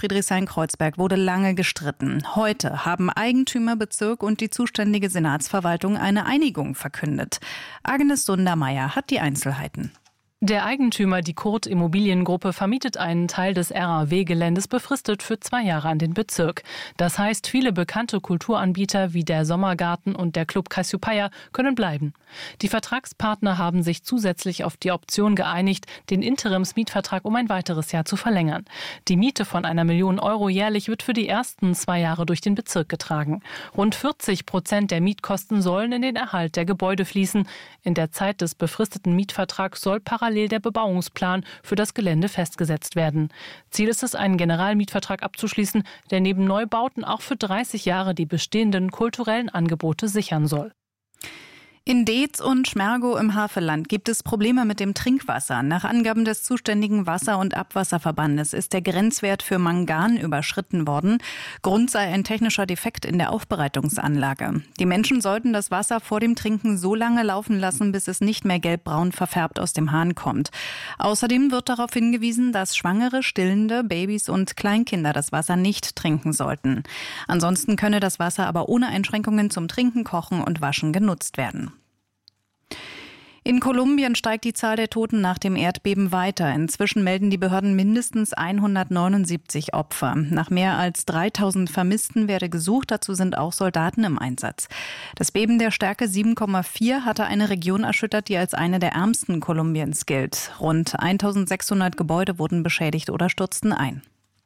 Friedrichshain-Kreuzberg wurde lange gestritten. Heute haben Eigentümer, Bezirk und die zuständige Senatsverwaltung eine Einigung verkündet. Agnes Sundermeier hat die Einzelheiten. Der Eigentümer, die Kurt Immobiliengruppe, vermietet einen Teil des RAW-Geländes befristet für 2 Jahre an den Bezirk. Das heißt, viele bekannte Kulturanbieter wie der Sommergarten und der Club Cassiopeia können bleiben. Die Vertragspartner haben sich zusätzlich auf die Option geeinigt, den Interimsmietvertrag um ein weiteres Jahr zu verlängern. Die Miete von 1 Million Euro jährlich wird für die ersten 2 Jahre durch den Bezirk getragen. Rund 40% der Mietkosten sollen in den Erhalt der Gebäude fließen. In der Zeit des befristeten Mietvertrags soll parallel der Bebauungsplan für das Gelände festgesetzt werden. Ziel ist es, einen Generalmietvertrag abzuschließen, der neben Neubauten auch für 30 Jahre die bestehenden kulturellen Angebote sichern soll. In Deetz und Schmergow im Havelland gibt es Probleme mit dem Trinkwasser. Nach Angaben des zuständigen Wasser- und Abwasserverbandes ist der Grenzwert für Mangan überschritten worden. Grund sei ein technischer Defekt in der Aufbereitungsanlage. Die Menschen sollten das Wasser vor dem Trinken so lange laufen lassen, bis es nicht mehr gelbbraun verfärbt aus dem Hahn kommt. Außerdem wird darauf hingewiesen, dass Schwangere, Stillende, Babys und Kleinkinder das Wasser nicht trinken sollten. Ansonsten könne das Wasser aber ohne Einschränkungen zum Trinken, Kochen und Waschen genutzt werden. In Kolumbien steigt die Zahl der Toten nach dem Erdbeben weiter. Inzwischen melden die Behörden mindestens 179 Opfer. Nach mehr als 3000 Vermissten werde gesucht. Dazu sind auch Soldaten im Einsatz. Das Beben der Stärke 7,4 hatte eine Region erschüttert, die als eine der ärmsten Kolumbiens gilt. Rund 1600 Gebäude wurden beschädigt oder stürzten ein.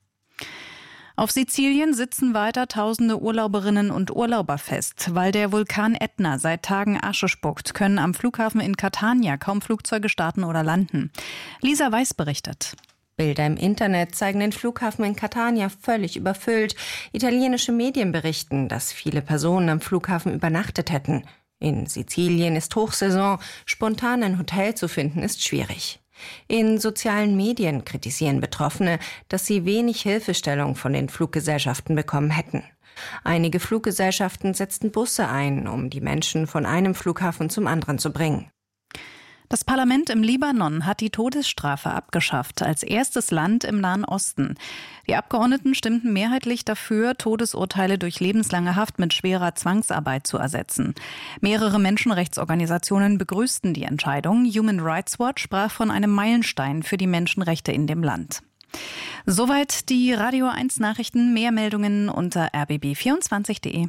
Auf Sizilien sitzen weiter tausende Urlauberinnen und Urlauber fest. Weil der Vulkan Ätna seit Tagen Asche spuckt, können am Flughafen in Catania kaum Flugzeuge starten oder landen. Lisa Weiß berichtet. Bilder im Internet zeigen den Flughafen in Catania völlig überfüllt. Italienische Medien berichten, dass viele Personen am Flughafen übernachtet hätten. In Sizilien ist Hochsaison, spontan ein Hotel zu finden ist schwierig. In sozialen Medien kritisieren Betroffene, dass sie wenig Hilfestellung von den Fluggesellschaften bekommen hätten. Einige Fluggesellschaften setzten Busse ein, um die Menschen von einem Flughafen zum anderen zu bringen. Das Parlament im Libanon hat die Todesstrafe abgeschafft, als erstes Land im Nahen Osten. Die Abgeordneten stimmten mehrheitlich dafür, Todesurteile durch lebenslange Haft mit schwerer Zwangsarbeit zu ersetzen. Mehrere Menschenrechtsorganisationen begrüßten die Entscheidung. Human Rights Watch sprach von einem Meilenstein für die Menschenrechte in dem Land. Soweit die Radio 1 Nachrichten. Mehr Meldungen unter rbb24.de.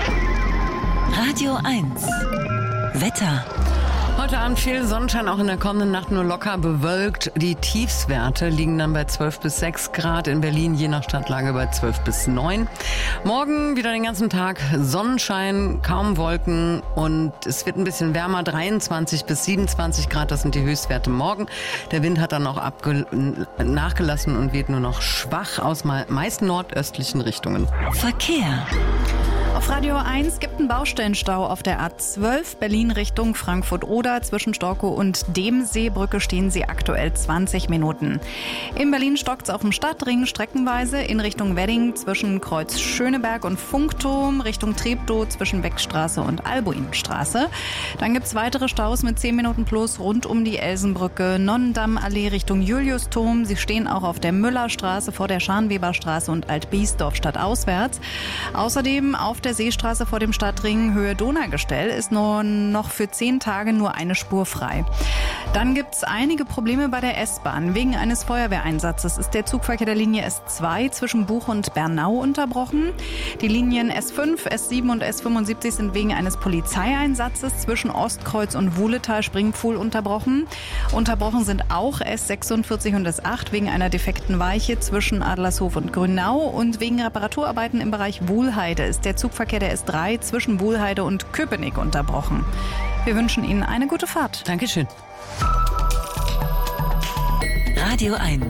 Radio 1 Wetter. Heute Abend viel Sonnenschein, auch in der kommenden Nacht nur locker bewölkt. Die Tiefswerte liegen dann bei 12 bis 6 Grad, in Berlin je nach Stadtlage bei 12 bis 9. Morgen wieder den ganzen Tag Sonnenschein, kaum Wolken und es wird ein bisschen wärmer, 23 bis 27 Grad, das sind die Höchstwerte morgen. Der Wind hat dann auch nachgelassen und weht nur noch schwach aus meist nordöstlichen Richtungen. Verkehr. Auf Radio 1 gibt einen Baustellenstau auf der A12 Berlin Richtung Frankfurt-Oder. Zwischen Storkow und Demseebrücke stehen sie aktuell 20 Minuten. In Berlin stockt es auf dem Stadtring streckenweise in Richtung Wedding zwischen Kreuz Schöneberg und Funkturm, Richtung Treptow zwischen Beckstraße und Albuinstraße. Dann gibt es weitere Staus mit 10 Minuten plus rund um die Elsenbrücke, Nonnendammallee Richtung Juliusturm. Sie stehen auch auf der Müllerstraße vor der Scharnweberstraße und Alt-Biesdorf stadtauswärts. Außerdem auf der Seestraße vor dem Stadtring Höhe Donaugestell ist nur noch für 10 Tage nur eine Spur frei. Dann gibt es einige Probleme bei der S-Bahn. Wegen eines Feuerwehreinsatzes ist der Zugverkehr der Linie S2 zwischen Buch und Bernau unterbrochen. Die Linien S5, S7 und S75 sind wegen eines Polizeieinsatzes zwischen Ostkreuz und Wuhletal-Springpfuhl unterbrochen. Unterbrochen sind auch S46 und S8 wegen einer defekten Weiche zwischen Adlershof und Grünau. Und wegen Reparaturarbeiten im Bereich Wuhlheide ist der Zugverkehr der S3 zwischen Wuhlheide und Köpenick unterbrochen. Wir wünschen Ihnen eine gute Fahrt. Dankeschön. Radio 1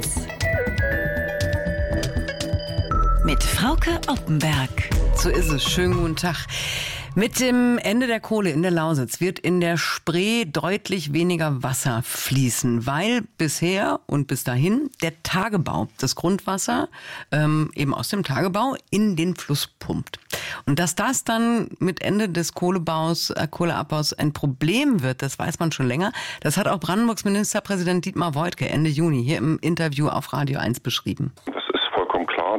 mit Frauke Oppenberg. So ist es. Schönen guten Tag. Mit dem Ende der Kohle in der Lausitz wird in der Spree deutlich weniger Wasser fließen, weil bisher und bis dahin der Tagebau das Grundwasser eben aus dem Tagebau in den Fluss pumpt. Und dass das dann mit Ende des Kohleabbaus ein Problem wird, das weiß man schon länger. Das hat auch Brandenburgs Ministerpräsident Dietmar Woidke Ende Juni hier im Interview auf Radio 1 beschrieben.